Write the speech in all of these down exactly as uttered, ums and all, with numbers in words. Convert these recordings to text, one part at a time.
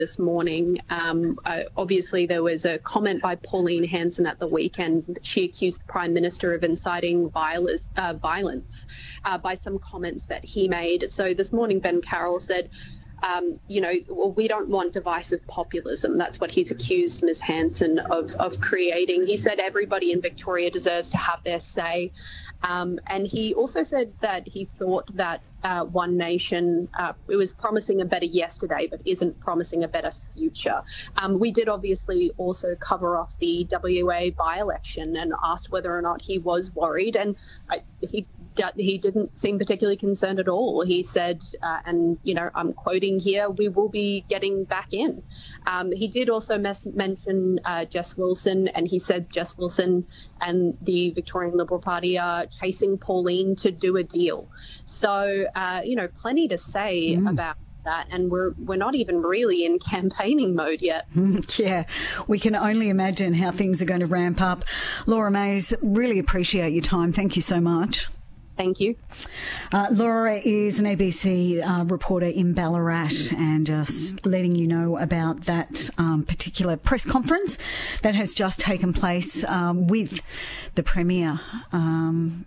this morning. Um, uh, obviously, there was a comment by Pauline Hanson at the weekend. She accused the Prime Minister of inciting violence, uh, violence uh, by some comments that he made. So this morning, Ben Carroll said, Um, you know, well, we don't want divisive populism. That's what he's accused Miz Hanson of, of creating. He said everybody in Victoria deserves to have their say. Um, and he also said that he thought that uh, One Nation, uh, it was promising a better yesterday, but isn't promising a better future. Um, we did obviously also cover off the W A by-election and asked whether or not he was worried. And I, he He didn't seem particularly concerned at all. He said, uh, and, you know, I'm quoting here, we will be getting back in. Um, he did also mes- mention uh, Jess Wilson, and he said Jess Wilson and the Victorian Liberal Party are chasing Pauline to do a deal. So, uh, you know, plenty to say mm. about that, and we're we're not even really in campaigning mode yet. Yeah, we can only imagine how things are going to ramp up. Laura Mayes, really appreciate your time. Thank you so much. Thank you. Uh, Laura is an A B C uh, reporter in Ballarat, and just letting you know about that um, particular press conference that has just taken place um, with the Premier um,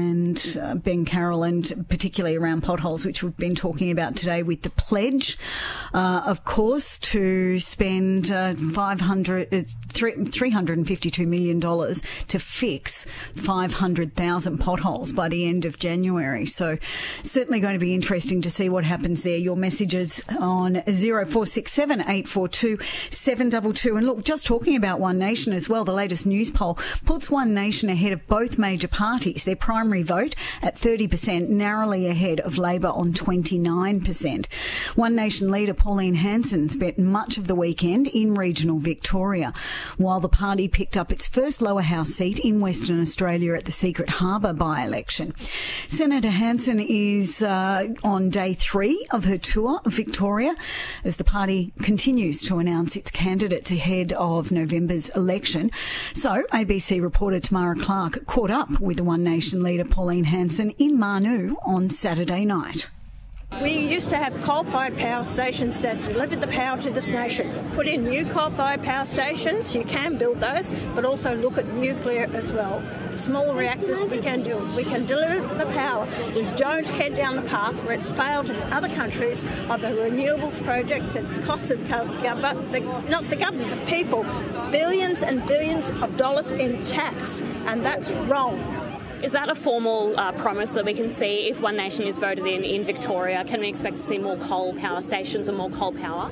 and uh, Ben Carroll, and particularly around potholes, which we've been talking about today, with the pledge, uh, of course, to spend uh, five hundred, uh, three hundred fifty-two million dollars to fix five hundred thousand potholes by the end of January. So certainly going to be interesting to see what happens there. Your messages on zero four six seven, eight four two, seven two two. And look, just talking about One Nation as well, the latest news poll puts One Nation ahead of both major parties. Their primary vote at thirty percent, narrowly ahead of Labor on twenty-nine percent. One Nation leader Pauline Hanson spent much of the weekend in regional Victoria, while the party picked up its first lower house seat in Western Australia at the Secret Harbour by-election. Senator Hanson is uh, on day three of her tour of Victoria as the party continues to announce its candidates ahead of November's election. So A B C reporter Tamara Clark caught up with the One Nation leader Pauline Hanson in Manu on Saturday night. We used to have coal-fired power stations that delivered the power to this nation. Put in new coal-fired power stations, you can build those, but also look at nuclear as well. The small reactors, we can do. We can deliver the power. We don't head down the path where it's failed in other countries of the renewables project that's cost the government, the, not the government, the people, billions and billions of dollars in tax, and that's wrong. Is that a formal uh, promise that we can see if One Nation is voted in in Victoria? Can we expect to see more coal power stations and more coal power?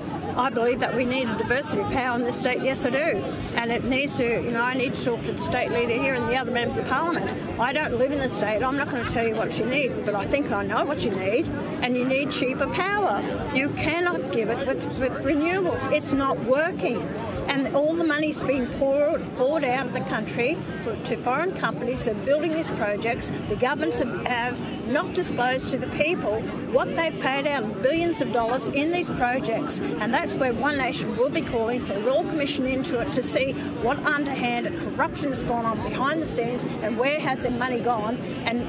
I believe that we need a diversity of power in this state. Yes, I do. And it needs to, you know, I need to talk to the state leader here and the other members of Parliament. I don't live in the state. I'm not going to tell you what you need, but I think I know what you need. And you need cheaper power. You cannot give it with, with renewables. It's not working. And all the money's being poured, poured out of the country for, to foreign companies that are building these projects. The governments have, have not disclosed to the people what they've paid out, billions of dollars in these projects. And that's where One Nation will be calling for a Royal Commission into it to see what underhand corruption has gone on behind the scenes and where has their money gone, and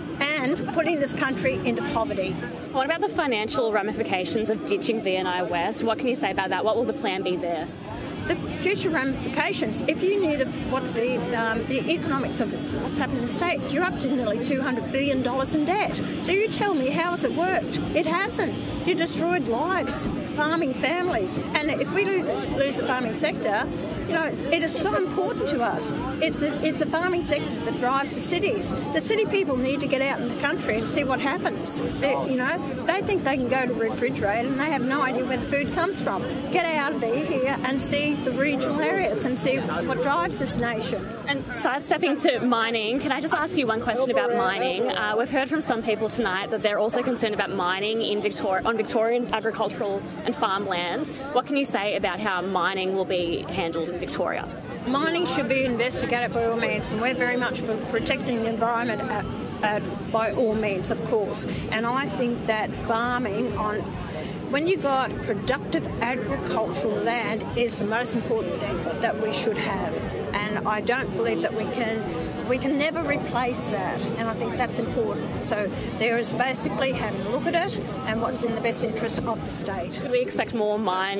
and putting this country into poverty. What about the financial ramifications of ditching V and I West? What can you say about that? What will the plan be there? The future ramifications, if you knew the, what the um, the economics of what's happened in the state, you're up to nearly two hundred billion dollars in debt. So you tell me, how has it worked? It hasn't. You destroyed lives, farming families. And if we lose, this, lose the farming sector, you know, it is so important to us. It's the, it's the farming sector that drives the cities. The city people need to get out in the country and see what happens. They, you know, they think they can go to the refrigerator and they have no idea where the food comes from. Get out of there here and see the regional areas and see what drives this nation. And sidestepping to mining, can I just ask you one question about mining? Uh, we've heard from some people tonight that they're also concerned about mining in Victoria, on Victorian agricultural and farmland. What can you say about how mining will be handled in Victoria? Mining should be investigated by all means, and we're very much for protecting the environment at, at, by all means, of course. And I think that farming on when you got productive agricultural land is the most important thing that we should have. And I don't believe that we can we can never replace that, and I think that's important. So there is basically having a look at it and what's in the best interest of the state. Could we expect more mine